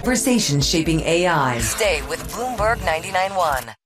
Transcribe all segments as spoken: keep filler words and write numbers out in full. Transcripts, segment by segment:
conversations shaping A I. Stay with Bloomberg ninety-nine point one.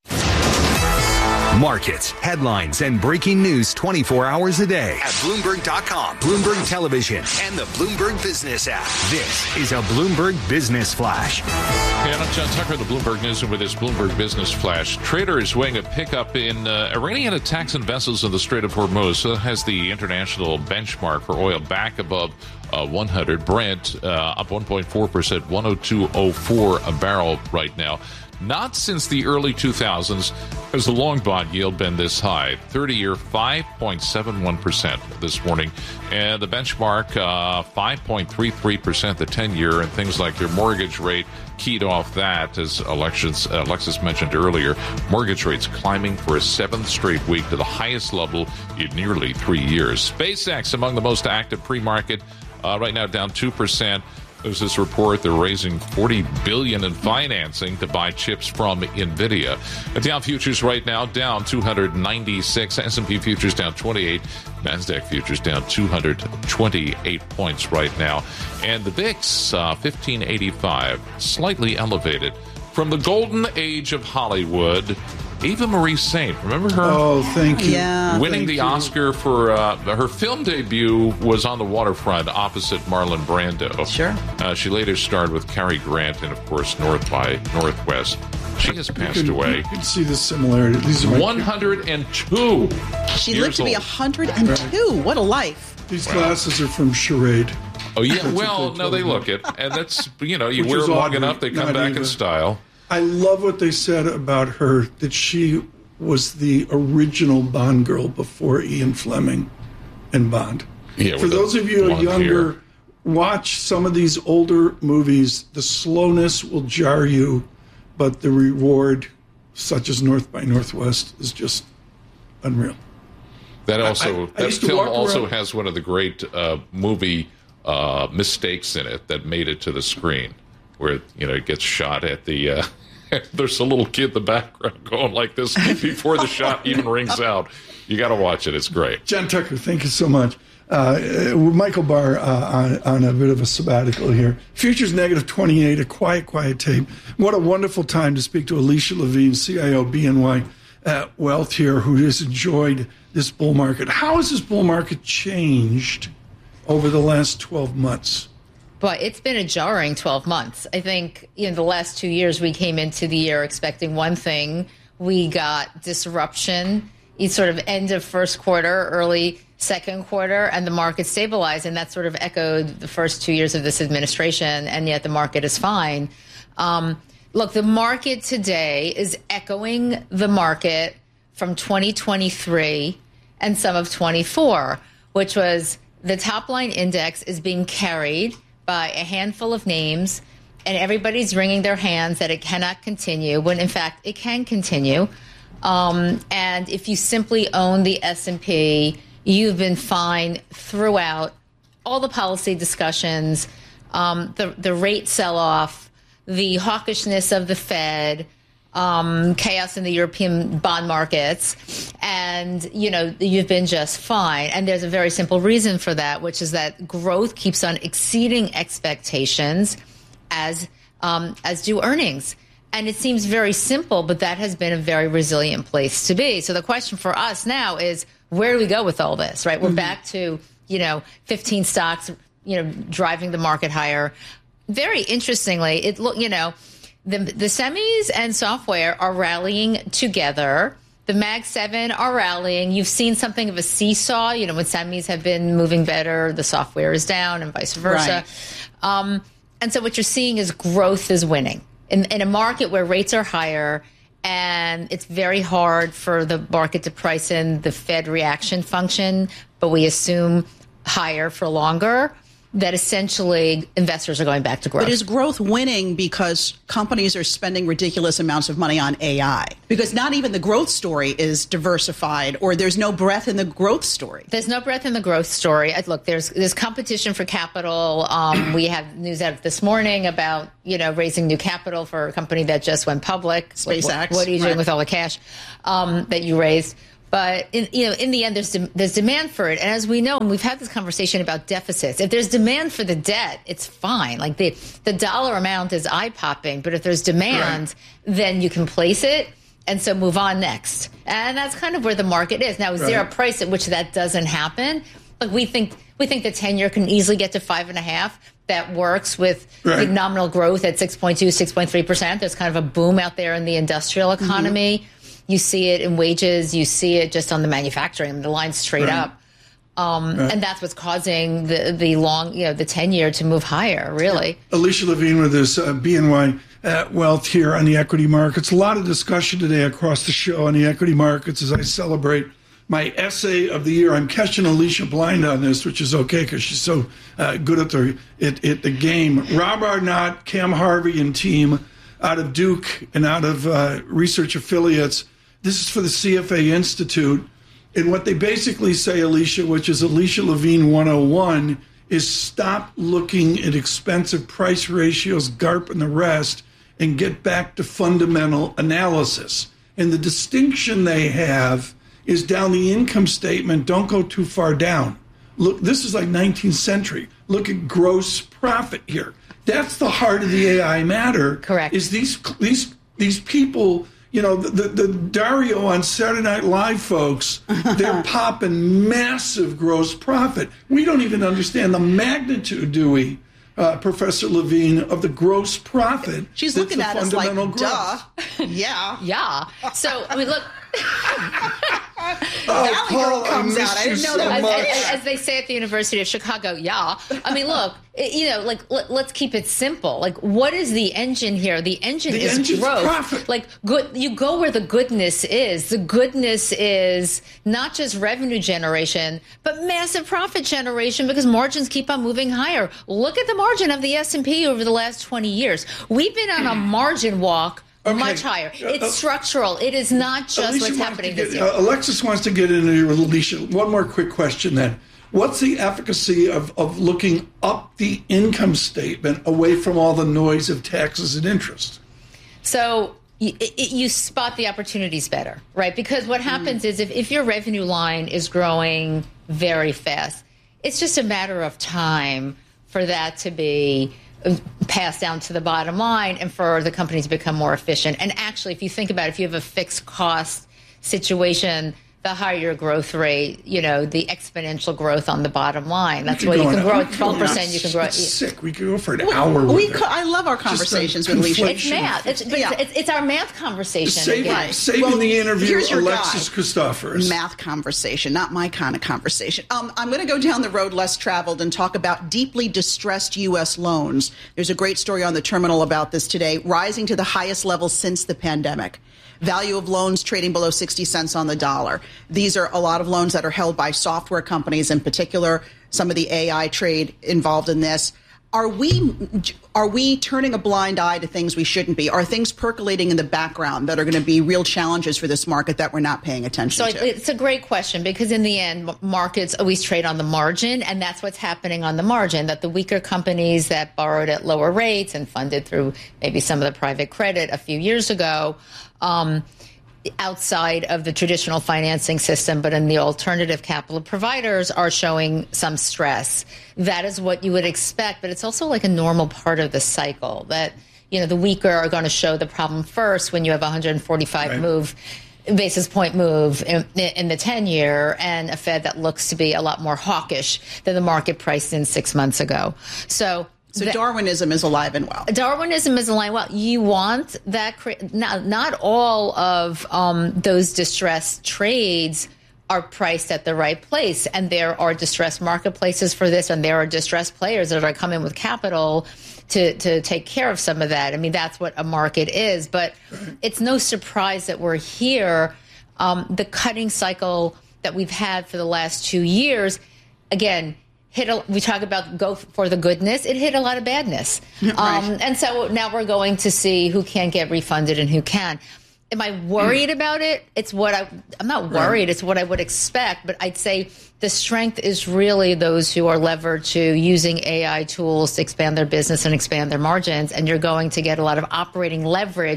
Markets, headlines, and breaking news twenty-four hours a day at Bloomberg dot com, Bloomberg Television, and the Bloomberg Business app. This is a Bloomberg Business Flash. Hey, I'm John Tucker, the Bloomberg News, and with this Bloomberg Business Flash. Traders weighing a pickup in uh, Iranian attacks on vessels in the Strait of Hormuz. So has the international benchmark for oil back above uh, one hundred. Brent uh, up one point four percent, one oh two oh four a barrel right now. Not since the early two thousands has the long bond yield been this high. thirty-year, five point seven one percent this morning. And the benchmark, uh, five point three three percent, the ten-year, and things like their mortgage rate keyed off that, as Alexis, uh, Alexis mentioned earlier. Mortgage rates climbing for a seventh straight week to the highest level in nearly three years. SpaceX among the most active pre-market, uh, right now down two percent. There's this report they're raising forty billion dollars in financing to buy chips from NVIDIA. The Dow futures right now down two hundred ninety-six. S and P futures down twenty-eight. NASDAQ futures down two hundred twenty-eight points right now. And the V I X, uh, fifteen eighty-five, slightly elevated. From the golden age of Hollywood, Eva Marie Saint, remember her? Oh, thank you. Yeah, Winning thank the you. Oscar for uh, her film debut was on the waterfront opposite Marlon Brando. Sure. Uh, she later starred with Cary Grant in, of course, North by Northwest. She has passed You can, away. You can see the similarity. These are my- one hundred two She years lived to be old. one hundred two. What a life. These glasses are from Charade. Oh, yeah. That's Well, what they no, they told look me. it. And that's, you know, you Which wear is them long Audrey, enough, they come not back Eva. in style. I love what they said about her, that she was the original Bond girl before Ian Fleming and Bond. Yeah, For with the those of you who are blonde younger, hair. watch some of these older movies. The slowness will jar you, but the reward, such as North by Northwest, is just unreal. That also, I- I that used to film walk also around- has one of the great uh, movie uh, mistakes in it that made it to the screen, where, you know, it gets shot at the. Uh, there's a little kid in the background going like this before the shot even rings out. You got to watch it; it's great. John Tucker, thank you so much. Uh, Michael Barr uh, on, on a bit of a sabbatical here. Futures negative twenty-eight, a quiet, quiet tape. What a wonderful time to speak to Alicia Levine, C I O B N Y uh, Wealth here, who has enjoyed this bull market. How has this bull market changed over the last twelve months? But it's been a jarring twelve months. I think in the last two years, we came into the year expecting one thing. We got disruption, it's sort of end of first quarter, early second quarter, and the market stabilized. And that sort of echoed the first two years of this administration, and yet the market is fine. Um, look, the market today is echoing the market from twenty twenty-three and some of twenty-four, which was the top line index is being carried by a handful of names, and everybody's wringing their hands that it cannot continue, when in fact it can continue. Um, and if you simply own the S and P, you've been fine throughout all the policy discussions, um, the, the rate sell-off, the hawkishness of the Fed, um, chaos in the European bond markets, and, you know, you've been just fine. And there's a very simple reason for that, which is that growth keeps on exceeding expectations as um, as do earnings. And it seems very simple, but that has been a very resilient place to be. So the question for us now is, where do we go with all this, right? We're mm-hmm. back to, you know, fifteen stocks, you know, driving the market higher. Very interestingly, it look, you know, the, the semis and software are rallying together. The Mag seven are rallying. You've seen something of a seesaw. You know, when semis have been moving better, the software is down and vice versa. Right. Um, and so what you're seeing is growth is winning. In, in a market where rates are higher and it's very hard for the market to price in the Fed reaction function, but we assume higher for longer, that essentially investors are going back to growth. But is growth winning because companies are spending ridiculous amounts of money on A I? Because not even the growth story is diversified, or there's no breadth in the growth story. There's no breadth in the growth story. Look, there's there's competition for capital. Um, we have news out this morning about, you know, raising new capital for a company that just went public. SpaceX. What, what are you doing right. with all the cash um, that you raised? But in, you know, in the end, there's de- there's demand for it, and as we know, and we've had this conversation about deficits. If there's demand for the debt, it's fine. Like the the dollar amount is eye popping, but if there's demand, right. then you can place it, and so move on next. And that's kind of where the market is now. Is right. there a price at which that doesn't happen? Like we think we think the ten-year can easily get to five and a half. That works with right. nominal growth at six point two, six point three percent. There's kind of a boom out there in the industrial economy. Mm-hmm. You see it in wages. You see it just on the manufacturing. I mean, the line's straight right. up. Um, right. And that's what's causing the, the long, you know, the ten-year to move higher, really. Yeah. Alicia Levine with this uh, B N Y uh, Wealth here on the equity markets. A lot of discussion today across the show on the equity markets as I celebrate my essay of the year. I'm catching Alicia blind on this, which is okay because she's so uh, good at the, at, at the game. Rob Arnott, Cam Harvey, and team out of Duke and out of uh, research affiliates. This is for the C F A Institute. And what they basically say, Alicia, which is Alicia Levine one oh one, is stop looking at expensive price ratios, G A R P and the rest, and get back to fundamental analysis. And the distinction they have is down the income statement. Don't go too far down. Look, this is like nineteenth century. Look at gross profit here. That's the heart of the A I matter. Correct. Is these these these people, you know, the, the, the Dario on Saturday Night Live folks, they're popping massive gross profit. We don't even understand the magnitude, do we, uh, Professor Levine, of the gross profit? She's looking at us like, growth. duh. Yeah. Yeah. So, I mean, look. Oh, Paul, comes I out. I didn't know so that. As, as they say at the University of Chicago, yeah. I mean, look, it, you know, like let, let's keep it simple. Like, what is the engine here? The engine the is growth. Profit. Like, good. You go where the goodness is. The goodness is not just revenue generation, but massive profit generation because margins keep on moving higher. Look at the margin of the S and P over the last twenty years. We've been on a margin walk. Okay. Much higher. It's uh, structural. It is not just Alicia what's happening get, this year. Uh, Alexis wants to get into your Alicia. One more quick question then. What's the efficacy of, of looking up the income statement away from all the noise of taxes and interest? So you, it, you spot the opportunities better, right? Because what happens mm. is if, if your revenue line is growing very fast, it's just a matter of time for that to be passed down to the bottom line and for the company to become more efficient. And actually, if you think about it, if you have a fixed cost situation, the higher your growth rate, you know, the exponential growth on the bottom line. That's why you can grow at twelve percent. You can grow. It's sick. We could go for an hour. We, with we I love our conversations with Alicia. It's math. It's, but yeah. it's, it's, it's our math conversation. Saving, again. saving well, the interview, Alexis guy. Christophorous. Math conversation, not my kind of conversation. Um, I'm going to go down the road less traveled and talk about deeply distressed U S loans. There's a great story on the terminal about this today, rising to the highest level since the pandemic. Value of loans trading below sixty cents on the dollar. These are a lot of loans that are held by software companies, in particular, some of the A I trade involved in this. Are we are we turning a blind eye to things we shouldn't be? Are things percolating in the background that are going to be real challenges for this market that we're not paying attention so to? It's a great question because in the end, markets always trade on the margin, and that's what's happening on the margin, that the weaker companies that borrowed at lower rates and funded through maybe some of the private credit a few years ago, um, outside of the traditional financing system, but in the alternative capital providers are showing some stress. That is what you would expect, but it's also like a normal part of the cycle that, you know, the weaker are going to show the problem first when you have a one hundred forty-five right. move, basis point move in, in the ten-year and a Fed that looks to be a lot more hawkish than the market priced in six months ago. So So Darwinism is alive and well. Darwinism is alive and well. You want that. Not, not all of um, those distressed trades are priced at the right place. And there are distressed marketplaces for this. And there are distressed players that are coming with capital to, to take care of some of that. I mean, that's what a market is. But it's no surprise that we're here. Um, the cutting cycle that we've had for the last two years, again, hit a, we talk about go for the goodness. It hit a lot of badness. Right. Um, and so now we're going to see who can get refunded and who can. Am I worried mm. about it? It's what I, I'm not worried. Right. It's what I would expect. But I'd say the strength is really those who are levered to using A I tools to expand their business and expand their margins. And you're going to get a lot of operating leverage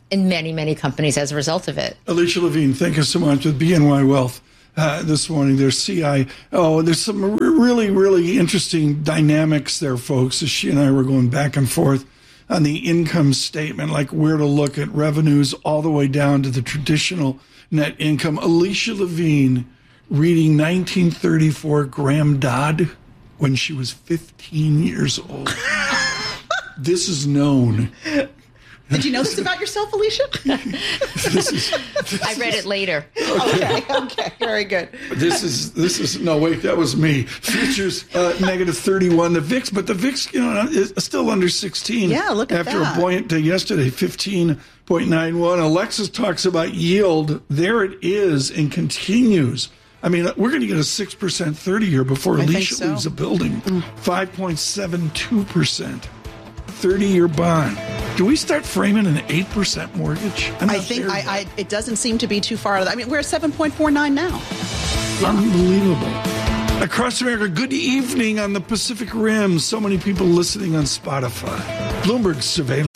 in many, many companies as a result of it. Alicia Levine, thank you so much with B N Y Wealth. Uh, this morning, there's C I. Oh, there's some really, really interesting dynamics there, folks, as she and I were going back and forth on the income statement, like where to look at revenues all the way down to the traditional net income. Alicia Levine reading nineteen thirty-four Graham Dodd when she was fifteen years old. This is known. Did you know this about yourself, Alicia? This is, this I read it later. Okay, okay, very good. This is this is no wait, that was me. Futures uh, negative thirty-one. The V I X, but the V I X, you know, is still under sixteen. Yeah, look at after that. After a buoyant day yesterday, fifteen point nine one. Alexis talks about yield. There it is, and continues. I mean, we're going to get a six percent thirty-year before I Alicia think so. leaves the building. Five point seven two percent. thirty-year bond. Do we start framing an eight percent mortgage? I'm I not think there I, yet. I, it doesn't seem to be too far. I mean, we're at seven point four nine now. Unbelievable. Across America, good evening on the Pacific Rim. So many people listening on Spotify. Bloomberg surveillance.